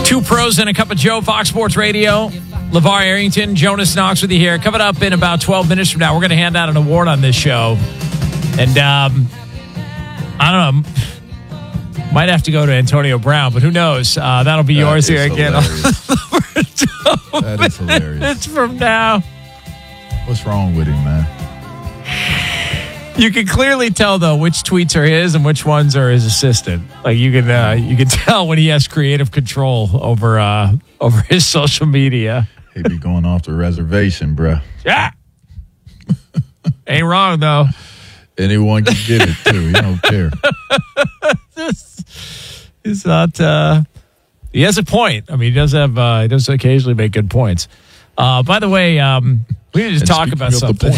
Two pros and a cup of Joe, Fox Sports Radio. LeVar Arrington, Jonas Knox with you here. Coming up in about 12 minutes from now, we're going to hand out an award on this show. And I don't know, might have to go to Antonio Brown, but who knows? That'll be yours here again. That is hilarious. It's from now. What's wrong with him, man? You can clearly tell, though, which tweets are his and which ones are his assistant. Like you can tell when he has creative control over his social media. He'd be going off the reservation, bruh. Yeah, ain't wrong though. Anyone can get it too. He don't care. He's not. He has a point. I mean, he does occasionally make good points. By the way, we need to talk about something.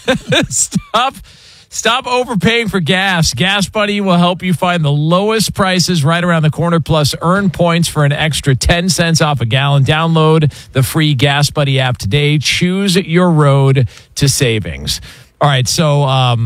Stop overpaying for gas. Gas Buddy will help you find the lowest prices right around the corner. Plus, earn points for an extra 10 cents off a gallon. Download the free Gas Buddy app today. Choose your road to savings. All right, so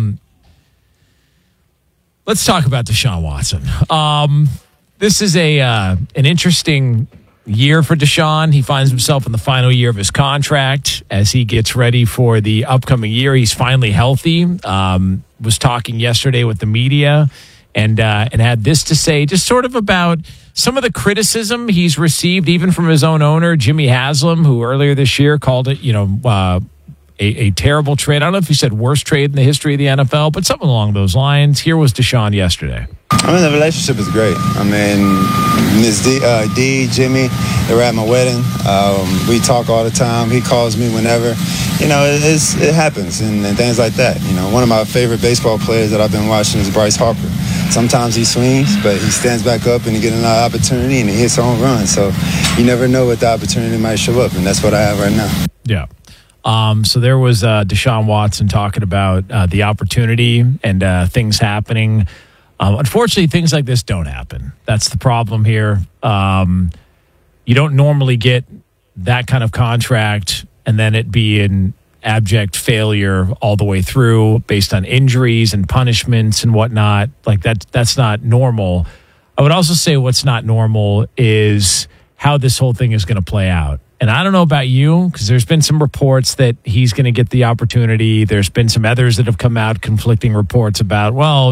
let's talk about Deshaun Watson. This is an interesting year for Deshaun. He finds himself in the final year of his contract as he gets ready for the upcoming year. He's finally healthy. Was talking yesterday with the media and had this to say, just sort of about some of the criticism he's received, even from his own owner, Jimmy Haslam, who earlier this year called it, a terrible trade. I don't know if he said worst trade in the history of the NFL, but something along those lines. Here was Deshaun yesterday. I mean, the relationship is great. I mean, Ms. D, Jimmy, they were at my wedding. We talk all the time. He calls me whenever. It happens and things like that. One of my favorite baseball players that I've been watching is Bryce Harper. Sometimes he swings, but he stands back up and he gets another opportunity and he hits a home run. So you never know what the opportunity might show up, and that's what I have right now. Yeah. So there was Deshaun Watson talking about the opportunity and things happening. Unfortunately, things like this don't happen. That's the problem here. You don't normally get that kind of contract and then it be an abject failure all the way through based on injuries and punishments and whatnot. Like that's not normal. I would also say what's not normal is how this whole thing is going to play out. And I don't know about you, because there's been some reports that he's going to get the opportunity. There's been some others that have come out, conflicting reports about,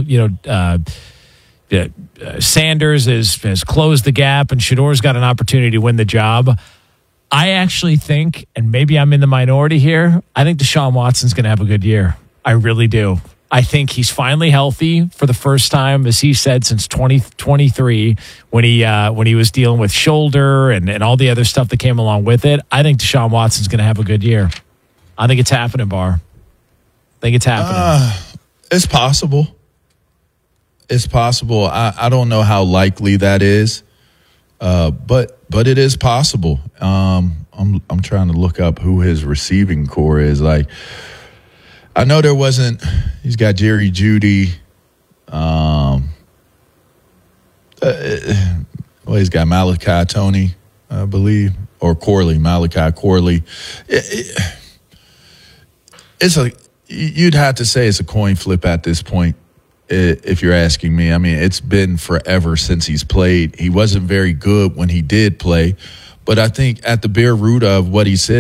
Sanders has closed the gap and Shador's got an opportunity to win the job. I actually think, and maybe I'm in the minority here, I think Deshaun Watson's going to have a good year. I really do. I think he's finally healthy for the first time, as he said, since 2023 when he was dealing with shoulder and all the other stuff that came along with it. I think Deshaun Watson's going to have a good year. I think it's happening, Bar. I think it's happening. It's possible. It's possible. I don't know how likely that is, but it is possible. I'm trying to look up who his receiving core is. Like, I know there wasn't. He's got Jerry Jeudy. He's got Malachi Tony, I believe, or Corley. Malachi Corley. You'd have to say it's a coin flip at this point, if you're asking me. I mean, it's been forever since he's played. He wasn't very good when he did play, but I think at the bare root of what he said,